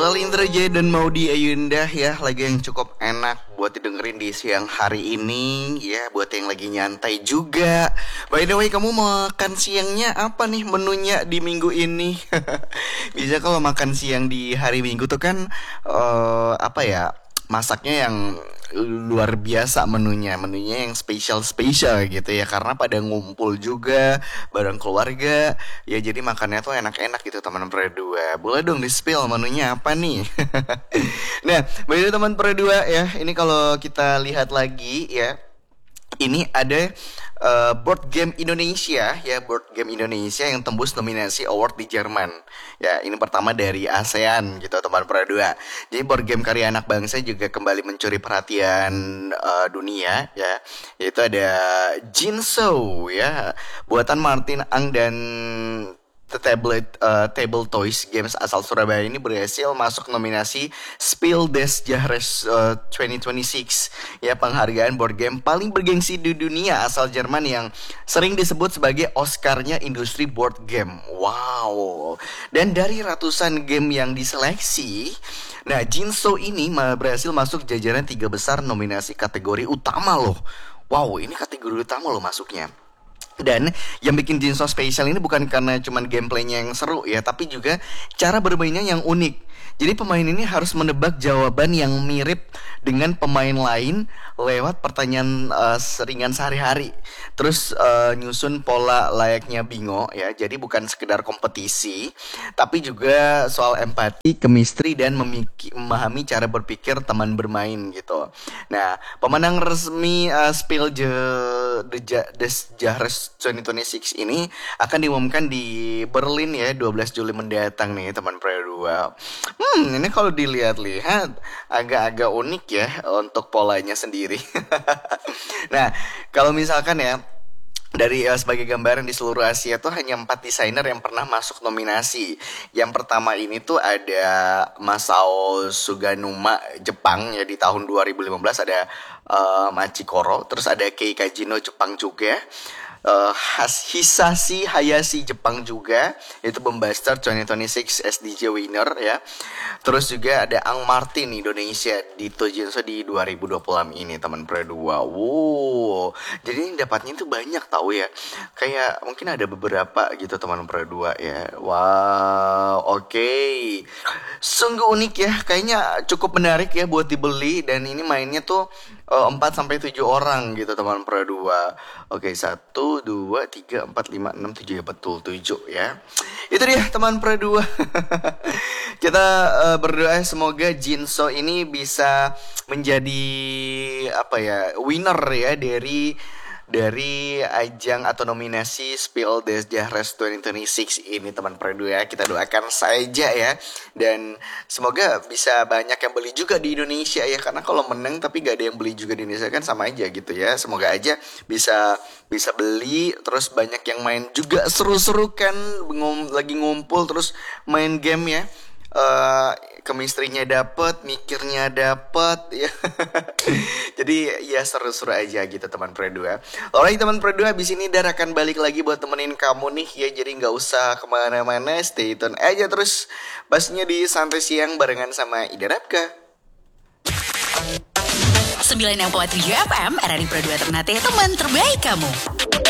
Lali Indrajaya dan Maudy Ayunda ya, lagu yang cukup enak buat didengerin di siang hari ini ya, buat yang lagi nyantai juga. By the way, kamu makan siangnya apa nih menunya di minggu ini? Bisa kalau makan siang di hari Minggu tuh kan apa ya? Masaknya yang luar biasa menunya yang spesial gitu ya, karena pada ngumpul juga bareng keluarga ya, jadi makannya tuh enak-enak gitu teman berdua. Boleh dong di spill menunya apa nih? Nah, bagi teman berdua ya, ini kalau kita lihat lagi ya, ini ada board game Indonesia ya, board game Indonesia yang tembus nominasi award di Jerman. Ya, ini pertama dari ASEAN gitu teman dua. Jadi board game karya anak bangsa juga kembali mencuri perhatian dunia ya. Yaitu ada Jinso ya, buatan Martin Ang dan The Table Toys Games asal Surabaya ini berhasil masuk nominasi Spiel des Jahres 2026 ya, penghargaan board game paling bergengsi di dunia asal Jerman yang sering disebut sebagai Oscar-nya industri board game. Wow. Dan dari ratusan game yang diseleksi, nah Jinso ini berhasil masuk jajaran 3 besar nominasi kategori utama loh. Wow, ini kategori utama loh masuknya. Dan yang bikin Jinso spesial ini bukan karena cuman gameplaynya yang seru ya, tapi juga cara bermainnya yang unik. Jadi pemain ini harus menebak jawaban yang mirip dengan pemain lain lewat pertanyaan seringan sehari-hari. Terus nyusun pola layaknya bingo ya. Jadi bukan sekedar kompetisi, tapi juga soal empati, chemistry, dan memahami cara berpikir teman bermain gitu. Nah, pemenang resmi Spiel des Jahres 2026 ini akan diumumkan di Berlin ya 12 Juli mendatang nih teman dua. Ini kalau dilihat-lihat agak-agak unik ya untuk polanya sendiri. Nah, kalau misalkan ya dari sebagai gambaran di seluruh Asia tuh hanya 4 desainer yang pernah masuk nominasi. Yang pertama ini tuh ada Masao Suganuma Jepang ya, di tahun 2015 ada Machikoro, terus ada Kei Kajino Jepang juga. Hisashi Hayashi Jepang juga, yaitu Bombaster 2026 SDJ winner ya. Terus juga ada Ang Martin Indonesia di Tojinso di 2026 ini teman berdua. Wow, jadi dapatnya itu banyak tahu ya. Kayak mungkin ada beberapa gitu teman berdua ya. Wow, oke. Sungguh unik ya, kayaknya cukup menarik ya buat dibeli, dan ini mainnya tuh 4-7 orang gitu teman berdua. Oke, 1, 2, 3, 4, 5, 6, 7 ya, betul 7 ya. Itu dia teman berdua. Kita berdoa semoga Jinso ini bisa menjadi apa ya, winner ya dari ajang atau nominasi Spiel des Jahres 2026 ini teman berdua. Kita doakan saja ya, dan semoga bisa banyak yang beli juga di Indonesia ya, karena kalau menang tapi gak ada yang beli juga di Indonesia kan sama aja gitu ya. Semoga aja bisa beli, terus banyak yang main juga, seru-seru kan, lagi ngumpul terus main game ya. Chemistry-nya dapet, mikirnya dapet ya. Jadi ya seru-seru aja gitu teman berdua. Alright teman berdua, abis ini Dar akan balik lagi buat temenin kamu nih ya. Jadi gak usah kemana-mana, stay tune aja terus pastinya di Santai Siang barengan sama Ida Rapka. 96.7 FM, RRI Pro 2 Ternate, teman terbaik kamu.